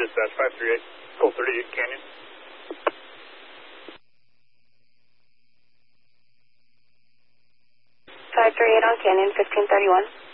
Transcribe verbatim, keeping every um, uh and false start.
dispatch, five three eight, Colt thirty-eight Canyon. five three eight on Canyon, fifteen thirty-one.